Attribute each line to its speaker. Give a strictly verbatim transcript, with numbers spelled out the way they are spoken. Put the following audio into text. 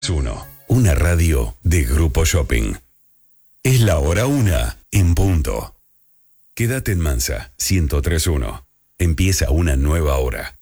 Speaker 1: uno, una radio de Grupo Shopping. Es la hora una en punto. Quédate en Mansa, ciento tres punto uno. Empieza una nueva hora.